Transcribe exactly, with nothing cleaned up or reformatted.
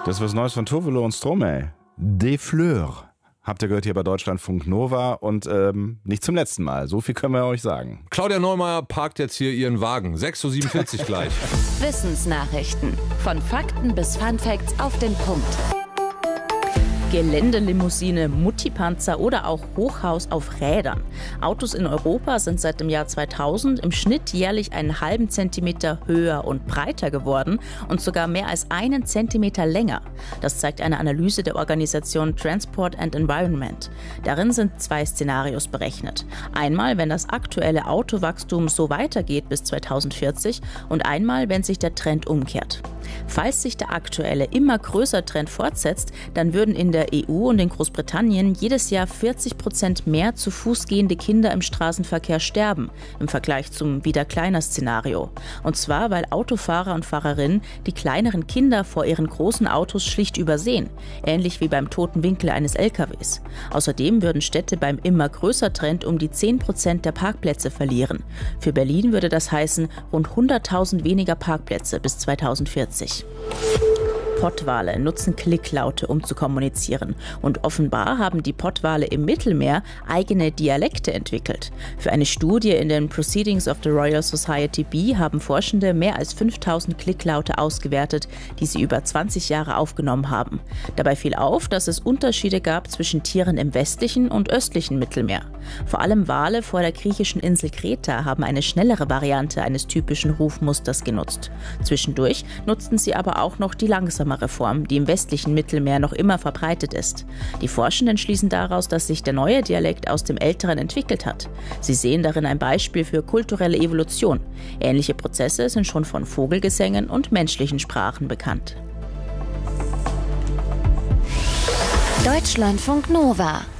Das ist was Neues von Tovolo und Stromae. Des Fleurs. Habt ihr gehört hier bei Deutschlandfunk Nova und ähm, nicht zum letzten Mal. So viel können wir euch sagen. Claudia Neumeier parkt jetzt hier ihren Wagen. sechs Uhr siebenundvierzig gleich. Wissensnachrichten. Von Fakten bis Funfacts auf den Punkt. Geländelimousine, Muttipanzer oder auch Hochhaus auf Rädern. Autos in Europa sind seit dem Jahr zweitausend im Schnitt jährlich einen halben Zentimeter höher und breiter geworden und sogar mehr als einen Zentimeter länger. Das zeigt eine Analyse der Organisation Transport and Environment. Darin sind zwei Szenarios berechnet. Einmal, wenn das aktuelle Autowachstum so weitergeht bis zweitausendvierzig und einmal, wenn sich der Trend umkehrt. Falls sich der aktuelle, immer größere Trend fortsetzt, dann würden in der E U und in Großbritannien jedes Jahr vierzig Prozent mehr zu Fuß gehende Kinder im Straßenverkehr sterben, im Vergleich zum wieder kleiner Szenario. Und zwar, weil Autofahrer und Fahrerinnen die kleineren Kinder vor ihren großen Autos schlicht übersehen, ähnlich wie beim toten Winkel eines L K Ws. Außerdem würden Städte beim immer größer Trend um die zehn Prozent der Parkplätze verlieren. Für Berlin würde das heißen, rund hunderttausend weniger Parkplätze bis zweitausendvierzig. Pottwale nutzen Klicklaute, um zu kommunizieren. Und offenbar haben die Pottwale im Mittelmeer eigene Dialekte entwickelt. Für eine Studie in den Proceedings of the Royal Society B haben Forschende mehr als fünftausend Klicklaute ausgewertet, die sie über zwanzig Jahre aufgenommen haben. Dabei fiel auf, dass es Unterschiede gab zwischen Tieren im westlichen und östlichen Mittelmeer. Vor allem Wale vor der griechischen Insel Kreta haben eine schnellere Variante eines typischen Rufmusters genutzt. Zwischendurch nutzten sie aber auch noch die langsame Form, die im westlichen Mittelmeer noch immer verbreitet ist. Die Forschenden schließen daraus, dass sich der neue Dialekt aus dem älteren entwickelt hat. Sie sehen darin ein Beispiel für kulturelle Evolution. Ähnliche Prozesse sind schon von Vogelgesängen und menschlichen Sprachen bekannt. Deutschlandfunk Nova